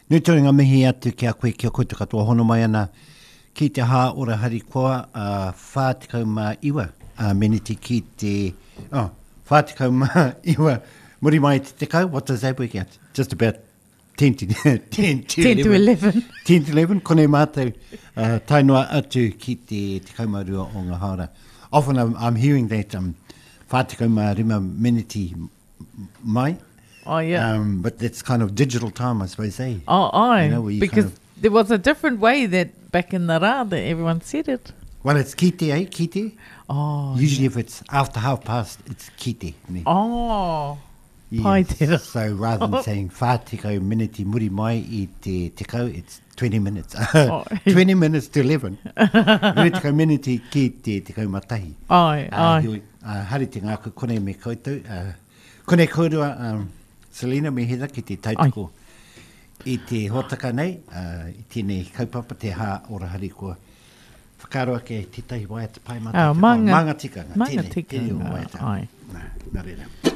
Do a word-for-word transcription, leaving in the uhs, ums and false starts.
Nui tō ngā mihi atu ki a koe ki a koutou katoa hono mai ana ki te hā ora hari koa uh, whātikau mā iwa uh, meneti ki te oh, whātikau mā iwa muri mai te tekau. What does that work out? Just about ten to, ten to, ten to eleven. ten to eleven. Kone mātou uh, tainua atu ki te tekau marua o ngā haora. Often I'm, I'm hearing that um, whātikau mā rima meneti mai. Oh, yeah. Um, but that's kind of digital time, I suppose, eh? Oh, aye. You know, where you because kind of- there was a different way that back in the rā that everyone said it. Well, it's kite, eh? Kite. Oh, Usually if it's after half past, it's kite. Ne? oh. Yes. pai tera. So rather than saying whātikau miniti muri mai i te tekau, it's twenty minutes. Oh. twenty minutes to eleven. Nui tekau miniti ki te tekau matahi. Ai, Uh, ai. hioi, uh, hari te ngāku kone me koutou. Uh, kone kōrua, um, Selina me hera ki te tautoko. I te hotaka nei, uh, i tēnei kaupapa te hā ora hari kua. Whakaroa ke te tahi waiata pai mata. Ah, manga- Manga tikanga. manga tēnei, tikanga, tēnei o waiata. ai. Nā, nā reira.